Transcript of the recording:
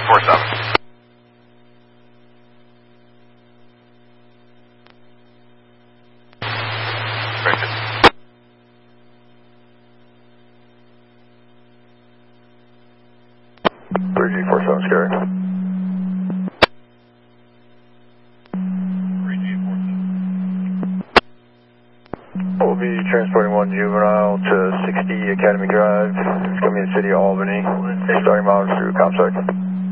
3G47. Scary. 3G47. We'll be transporting one juvenile to 60 Academy Drive. It's coming to the city of Albany. Starting miles through ComSec.